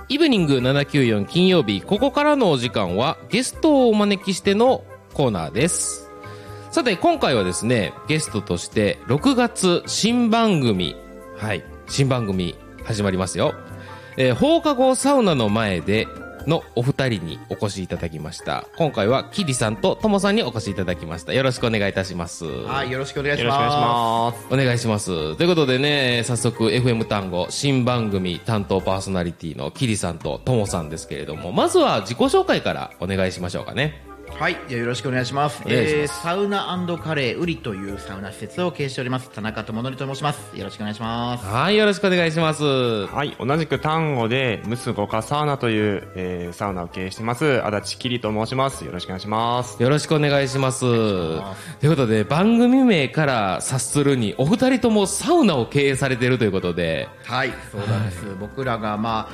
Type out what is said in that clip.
イブニング794金曜日、ここからのお時間はゲストをお招きしてのコーナーです。さて今回はですね、ゲストとして6月新番組、新番組始まりますよ。放課後サウナの前でのお二人にお越しいただきました。今回はキリさんとトモさんにお越しいただきました。よろしくお願いいたします。 はい、よろしくお願いします。 お願いします。ということでね、早速 FM 単語新番組担当パーソナリティのキリさんとトモさんですけれども、まずは自己紹介からお願いしましょうかね。 はい、よろしくお願いします。 お願いします。 サウナ&カレーウリというサウナ施設を経営しております田中智則と申します。よろしくお願いします。 はい、よろしくお願いします。 はい、同じく単語でムスゴカサウナという、サウナを経営しています足立キリと申します。よろしくお願いします。 よろしくお願いします。ということで番組名から察するにお二人ともサウナを経営されているということで、 はい、そうなんです。僕らが